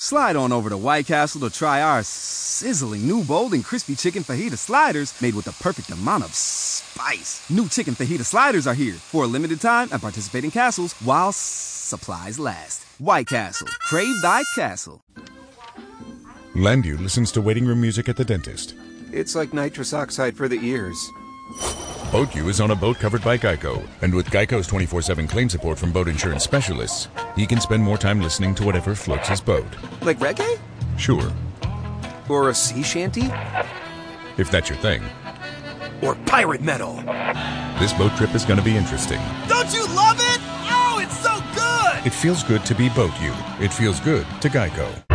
Slide on over to White Castle to try our sizzling new bold and crispy chicken fajita sliders made with the perfect amount of spice. New chicken fajita sliders are here for a limited time at participating castles while supplies last. White Castle. Crave thy castle. Landu listens to waiting room music at the dentist. It's like nitrous oxide for the ears. BoatU is on a boat covered by Geico, and with Geico's 24/7 claim support from boat insurance specialists, he can spend more time listening to whatever floats his boat. Like reggae? Sure, Or a sea shanty? if that's your thing. Or pirate metal? This boat trip is going to be interesting. Don't you love it? Oh, it's so good! It feels good to be BoatU. It feels good to Geico.